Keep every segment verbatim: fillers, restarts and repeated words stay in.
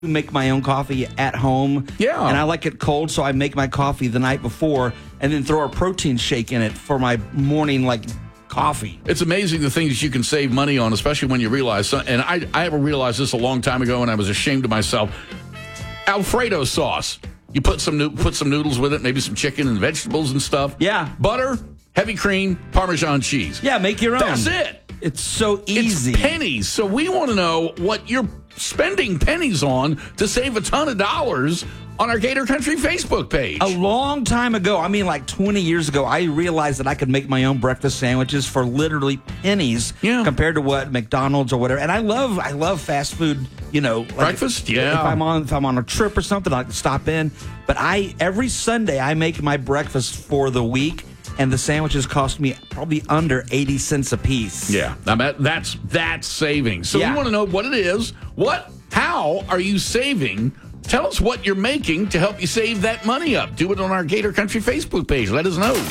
make my own coffee at home. Yeah. And I like it cold, so I make my coffee the night before and then throw a protein shake in it for my morning, like, coffee. It's amazing the things you can save money on, especially when you realize, and I, I ever realized this a long time ago, and I was ashamed of myself. Alfredo sauce. You put some put some noodles with it, maybe some chicken and vegetables and stuff. Yeah. Butter, heavy cream, Parmesan cheese. Yeah, make your own. That's it. It's so easy. It's pennies. So we want to know what you're spending pennies on to save a ton of dollars on our Gator Country Facebook page. A long time ago, I mean like twenty years ago, I realized that I could make my own breakfast sandwiches for literally pennies yeah. compared to what McDonald's or whatever. And I love I love fast food, you know. Like breakfast? If, yeah. If I'm on if I'm on a trip or something, I can stop in. But I every Sunday I make my breakfast for the week, and the sandwiches cost me probably under eighty cents a piece. Yeah. I mean, that's that's saving. So yeah. we want to know what it is. What how are you saving? Tell us what you're making to help you save that money up. Do it on our Gator Country Facebook page. Let us know.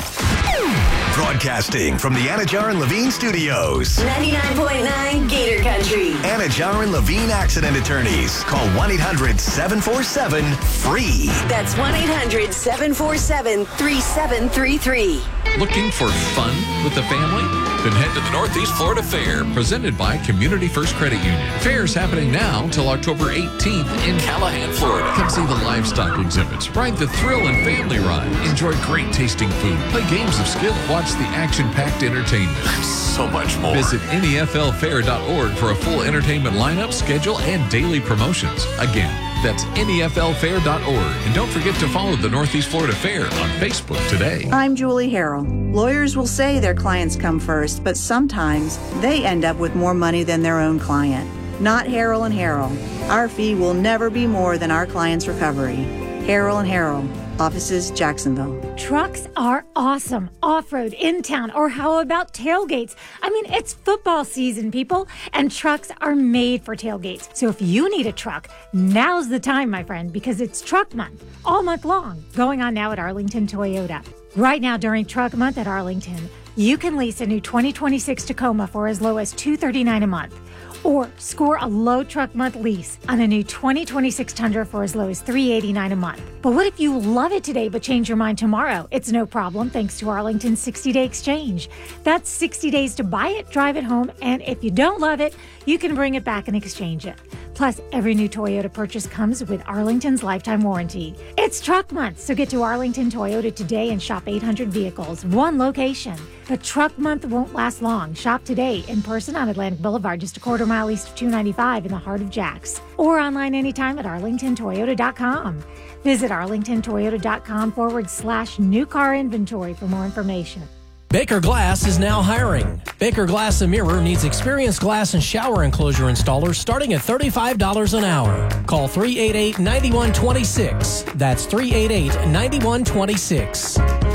Broadcasting from the Anajar and Levine Studios. ninety-nine point nine Gator Country. Anajar and Levine Accident Attorneys. Call one eight hundred seven four seven FREE. That's one eight hundred seven four seven three seven three three. Looking for fun with the family? Then head to the Northeast Florida Fair, presented by Community First Credit Union. Fair's happening now until October eighteenth in Callahan, Florida. Come see the livestock exhibits, ride the thrill and family ride, enjoy great tasting food, play games of skill, watch the action-packed entertainment. So much more. Visit N E F L fair dot org for a full entertainment lineup, schedule, and daily promotions. Again, that's N E F L fair dot org. And don't forget to follow the Northeast Florida Fair on Facebook today. I'm Julie Harrell. Lawyers will say their clients come first, but sometimes they end up with more money than their own client. Not Harrell and Harrell. Our fee will never be more than our client's recovery. Harrell and Harrell. Offices, Jacksonville. Trucks are awesome. Off-road, in town, or how about tailgates? I mean, it's football season, people, and trucks are made for tailgates. So if you need a truck, now's the time, my friend, because it's Truck Month, all month long, going on now at Arlington Toyota. Right now, during Truck Month at Arlington, you can lease a new twenty twenty-six Tacoma for as low as two hundred thirty-nine dollars a month. Or score a low truck month lease on a new twenty twenty-six Tundra for as low as three hundred eighty-nine dollars a month. But what if you love it today but change your mind tomorrow? It's no problem thanks to Arlington's sixty-day exchange. That's sixty days to buy it, drive it home, and if you don't love it, you can bring it back and exchange it. Plus, every new Toyota purchase comes with Arlington's lifetime warranty. It's Truck Month, so get to Arlington Toyota today and shop eight hundred vehicles, one location. But Truck Month won't last long. Shop today in person on Atlantic Boulevard, just a quarter mile east of two ninety-five in the heart of Jacks. Or online anytime at arlington toyota dot com. Visit arlington toyota dot com forward slash new car inventory for more information. Baker Glass is now hiring. Baker Glass and Mirror needs experienced glass and shower enclosure installers starting at thirty-five dollars an hour. Call three eight eight, nine one two six. That's three eight eight, nine one two six.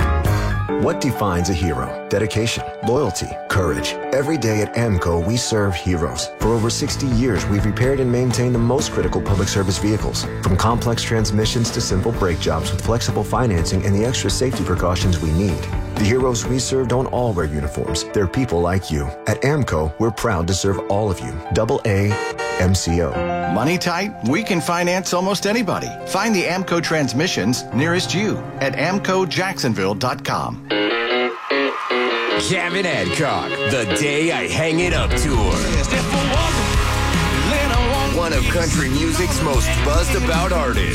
What defines a hero? Dedication, loyalty, courage. Every day at AMCO, we serve heroes. For over sixty years, we've repaired and maintained the most critical public service vehicles. From complex transmissions to simple brake jobs with flexible financing and the extra safety precautions we need. The heroes we serve don't all wear uniforms. They're people like you. At AMCO, we're proud to serve all of you. Double A M C O. Money tight? We can finance almost anybody. Find the AMCO transmissions nearest you at amco jacksonville dot com. Gavin Adcock, The Day I Hang It Up Tour. One of country music's most buzzed about artists.